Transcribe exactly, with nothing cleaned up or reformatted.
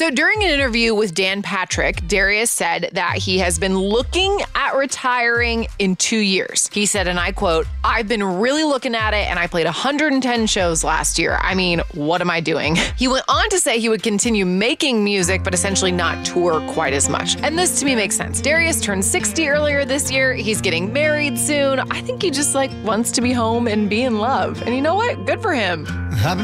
So during an interview with Dan Patrick, Darius said that he has been looking at retiring in two years. He said, and I quote, "I've been really looking at it and I played one hundred ten shows last year. I mean, what am I doing?" He went on to say he would continue making music, but essentially not tour quite as much. And this to me makes sense. Darius turned sixty earlier this year. He's getting married soon. I think he just like wants to be home and be in love. And you know what? Good for him.